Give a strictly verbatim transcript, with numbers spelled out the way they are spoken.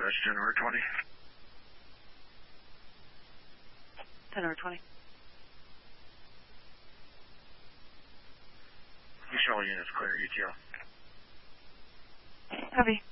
That's January twentieth. January twentieth. East all units clear, E T L. Copy.